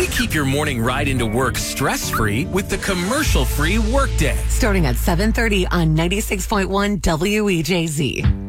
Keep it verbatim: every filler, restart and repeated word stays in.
We keep your morning ride into work stress-free with the commercial-free Workday. Starting at seven thirty on ninety-six point one W E J Z.